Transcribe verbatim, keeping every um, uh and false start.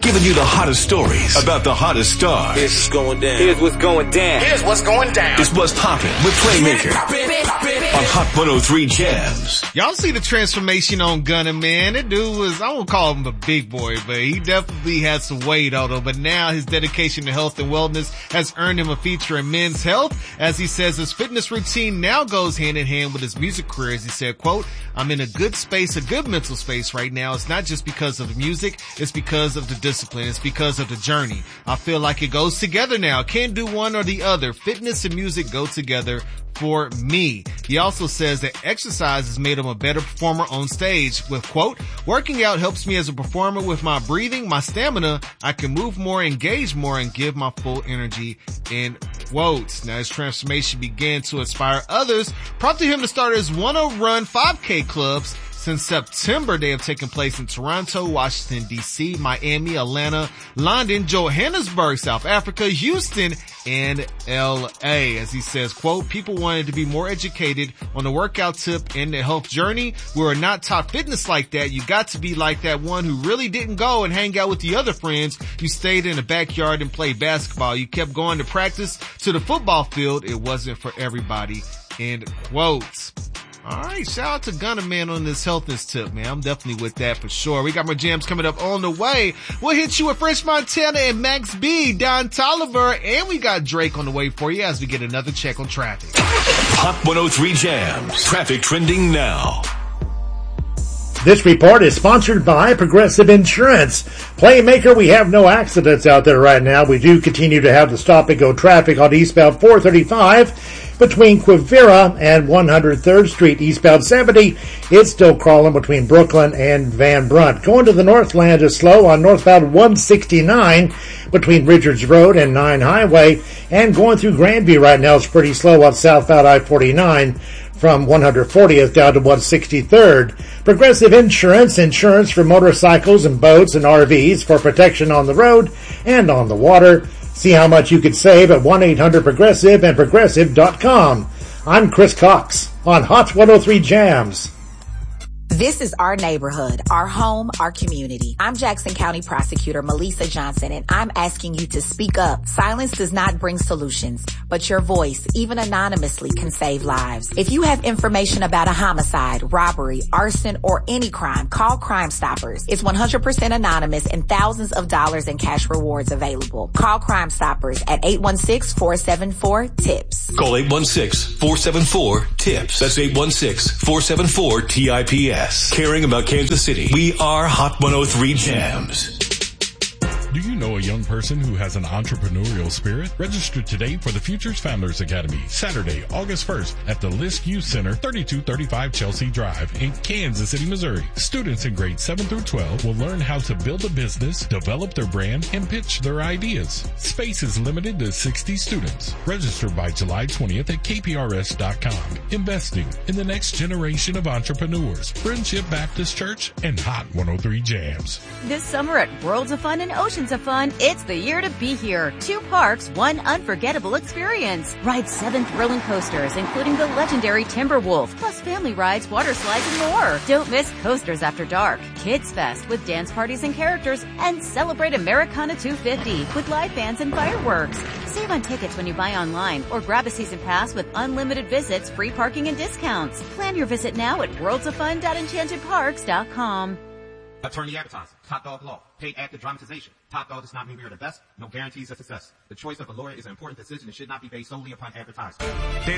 Giving you the hottest stories about the hottest stars. Here's what's going down. Here's what's going down. Here's what's going down. It's What's Poppin' with Playmaker on Hot one oh three Jams. Y'all see the transformation on Gunna, man. That dude was, I won't call him a big boy, but he definitely had some weight on him. But now his dedication to health and wellness has earned him a feature in Men's Health. As he says, his fitness routine now goes hand in hand with his music career. As he said, quote, I'm in a good space, a good mental space right now. It's not just because of the music. It's because of the discipline. It's because of the journey. I feel like it goes together now. Can't do one or the other. Fitness and music go together for me. He also says that exercise has made him a better performer on stage with, quote, working out helps me as a performer with my breathing, my stamina. I can move more, engage more, and give my full energy, in quotes. Now his transformation began to inspire others, prompting him to start his one oh Run five K clubs. Since September, they have taken place in Toronto, Washington, D C, Miami, Atlanta, London, Johannesburg, South Africa, Houston, and L A. As he says, quote, people wanted to be more educated on the workout tip and the health journey. We are not taught fitness like that. You got to be like that one who really didn't go and hang out with the other friends. You stayed in the backyard and played basketball. You kept going to practice to the football field. It wasn't for everybody, end quotes. All right, shout out to Gunna, man, on this healthness tip, man. I'm definitely with that for sure. We got more jams coming up on the way. We'll hit you with French Montana and Max B, Don Toliver, and we got Drake on the way for you as we get another check on traffic. Hot one oh three Jams. Traffic trending now. This report is sponsored by Progressive Insurance. Playmaker, we have no accidents out there right now. We do continue to have the stop-and-go traffic on eastbound four thirty-five between Quivira and one hundred third Street. Eastbound seventy, it's still crawling between Brooklyn and Van Brunt. Going to the Northland is slow on northbound one sixty-nine between Richards Road and nine Highway. And going through Grandview right now is pretty slow on southbound I forty-nine. From one hundred fortieth down to one sixty-third. Progressive Insurance, insurance for motorcycles and boats and R Vs for protection on the road and on the water. See how much you could save at one eight hundred progressive and progressive dot com. I'm Chris Cox on Hot one oh three Jams. This is our neighborhood, our home, our community. I'm Jackson County Prosecutor Melissa Johnson, and I'm asking you to speak up. Silence does not bring solutions, but your voice, even anonymously, can save lives. If you have information about a homicide, robbery, arson, or any crime, call Crime Stoppers. It's one hundred percent anonymous and thousands of dollars in cash rewards available. Call Crime Stoppers at eight one six, four seven four, TIPS. Call eight one six, four seven four, TIPS. That's eight one six, four seven four, T I P S. Caring about Kansas City. We are Hot one oh three Jams. Do you know a young person who has an entrepreneurial spirit? Register today for the Futures Founders Academy, Saturday, August first at the Lisk Youth Center, thirty-two thirty-five Chelsea Drive in Kansas City, Missouri. Students in grades seven through twelve will learn how to build a business, develop their brand, and pitch their ideas. Space is limited to sixty students. Register by July twentieth at K P R S dot com. Investing in the next generation of entrepreneurs. Friendship Baptist Church and Hot one oh three Jams. This summer at Worlds of Fun and Oceans of Fun, it's the year to be here. Two parks, one unforgettable experience. Ride seven thrilling coasters, including the legendary Timberwolf, plus family rides, water slides, and more. Don't miss Coasters After Dark, Kids Fest with dance parties and characters, and celebrate Americana two fifty with live bands and fireworks. Save on tickets when you buy online or grab a season pass with unlimited visits, free parking, and discounts. Plan your visit now at worlds of fun dot enchanted parks dot com. Attorney advertising, Top Dog Law, paid active dramatization. Top Dog does not mean we are the best, no guarantees of success. The choice of a lawyer is an important decision and should not be based solely upon advertising. There's